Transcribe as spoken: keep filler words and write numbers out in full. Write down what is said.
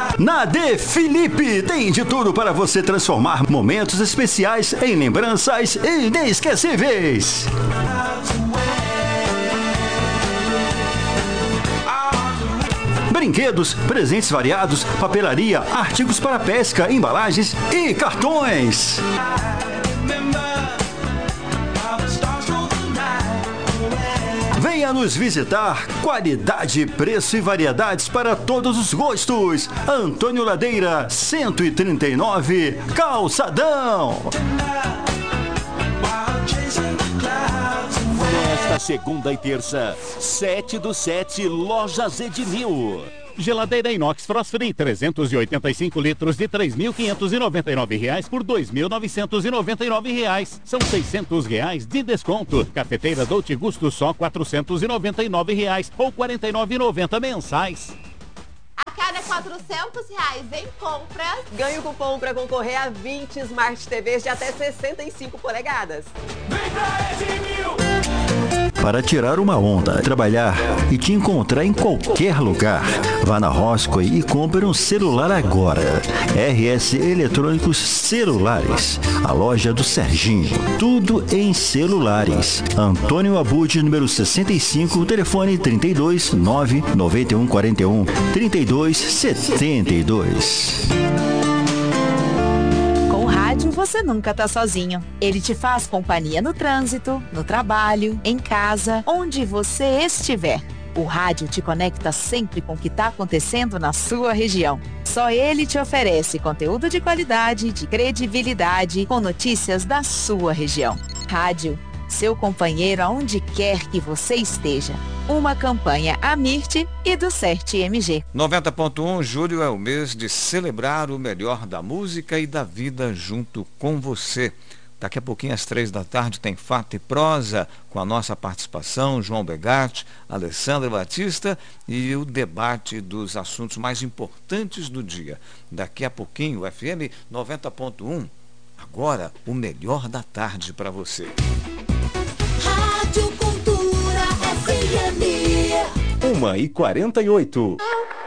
Na De Felipe tem de tudo para você transformar momentos especiais em lembranças inesquecíveis. Brinquedos, presentes variados, papelaria, artigos para pesca, embalagens e cartões. Venha nos visitar. Qualidade, preço e variedades para todos os gostos. Antônio Ladeira, cento e trinta e nove, Calçadão. Nesta segunda e terça, sete do sete, Lojas Ednil. Geladeira inox Frost Free, trezentos e oitenta e cinco litros de três mil quinhentos e noventa e nove reais por dois mil novecentos e noventa e nove reais. São seiscentos reais de desconto. Cafeteira Dolce Gusto só quatrocentos e noventa e nove reais ou quarenta e nove reais e noventa centavos mensais. A cada quatrocentos reais em compras, ganhe o cupom para concorrer a vinte Smart T Vs de até sessenta e cinco polegadas. Vem pra Ednil! Para tirar uma onda, trabalhar e te encontrar em qualquer lugar. Vá na Roscoe e compre um celular agora. R S Eletrônicos Celulares, a loja do Serginho. Tudo em celulares. Antônio Abud, número sessenta e cinco, telefone trinta e dois, nove noventa e um quarenta e um, trinta e dois, setenta e dois. Você nunca tá sozinho. Ele te faz companhia no trânsito, no trabalho, em casa, onde você estiver. O rádio te conecta sempre com o que está acontecendo na sua região. Só ele te oferece conteúdo de qualidade, de credibilidade, com notícias da sua região. Rádio, seu companheiro aonde quer que você esteja. Uma campanha Amirte e do Cert M G. noventa ponto um, julho é o mês de celebrar o melhor da música e da vida junto com você. Daqui a pouquinho, às três da tarde, tem Fato e Prosa, com a nossa participação, João Begatti, Alessandra Batista, e o debate dos assuntos mais importantes do dia. Daqui a pouquinho, o F M noventa ponto um, agora o melhor da tarde para você. Rádio Cultura F M. uma e quarenta e oito.